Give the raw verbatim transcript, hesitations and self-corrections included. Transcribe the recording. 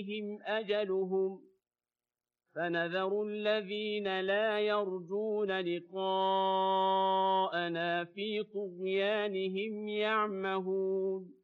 أجلهم فنذر الذين لا يرجون لقاءنا في طغيانهم يعمهون